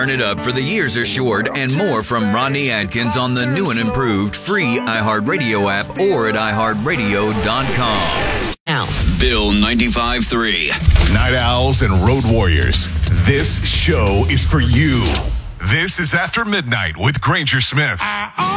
Turn it up for the years are short and more from Rodney Atkins on the new and improved free iHeartRadio app or at iHeartRadio.com. Now, Bill 95.3. Night Owls and Road Warriors. This show is for you. This is After Midnight with Granger Smith.